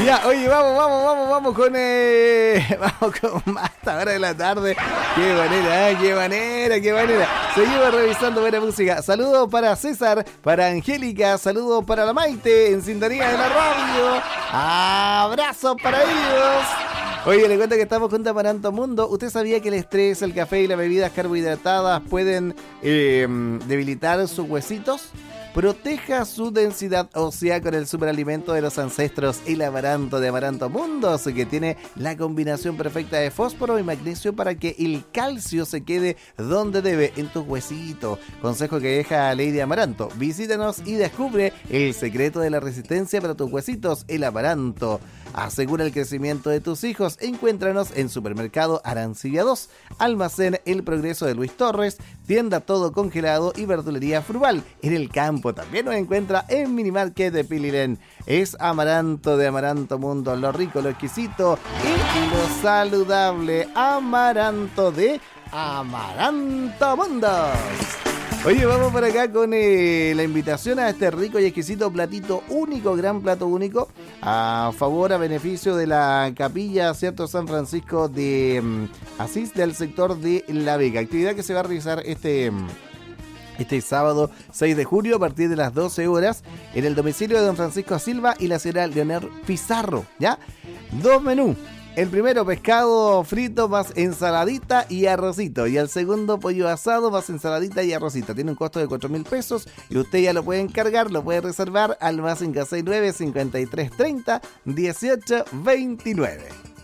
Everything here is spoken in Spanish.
Ya, oye, vamos con hasta hora de la tarde. Qué manera. Seguimos revisando buena música. Saludos para César, para Angélica, saludos para la Maite en sintonía de la radio. Abrazos para ellos. Oye, le cuento que estamos con Amaranto Mundo. ¿Usted sabía que el estrés, el café y las bebidas carbohidratadas pueden debilitar sus huesitos? Proteja su densidad ósea con el superalimento de los ancestros, el amaranto de Amaranto Mundos, que tiene la combinación perfecta de fósforo y magnesio para que el calcio se quede donde debe, en tus huesitos. Consejo que deja Lady Amaranto. Visítanos y descubre el secreto de la resistencia para tus huesitos, el amaranto. Asegura el crecimiento de tus hijos. Encuéntranos en Supermercado Arancibia 2, Almacén El Progreso de Luis Torres, Tienda Todo Congelado y Verdulería Frugal. En el campo también nos encuentra en Minimarket de Pililén. Es amaranto de Amaranto Mundo, lo rico, lo exquisito y lo saludable. Amaranto de Amaranto Mundos. Oye, vamos por acá con la invitación a este rico y exquisito platito único, gran plato único, a favor, a beneficio de la capilla, ¿cierto? San Francisco de Asís, del sector de La Vega. Actividad que se va a realizar este sábado 6 de julio a partir de las 12 horas en el domicilio de don Francisco Silva y la señora Leonor Pizarro, ¿ya? 2 menús. El primero, pescado frito más ensaladita y arrocito. Y el segundo, pollo asado más ensaladita y arrocito. Tiene un costo de 4.000 pesos y usted ya lo puede encargar, lo puede reservar al más 569 5330 1829.